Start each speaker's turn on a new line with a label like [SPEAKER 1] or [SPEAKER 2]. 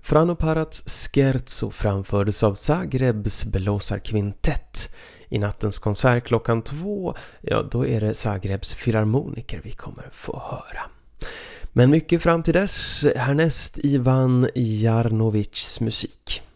[SPEAKER 1] Frano Parats Scherzo framfördes av Zagrebs blåsarkvintett. I nattens konsert klockan 2, ja då är det Zagrebs filharmoniker vi kommer få höra. Men mycket fram till dess, härnäst Ivan Jarnovics musik.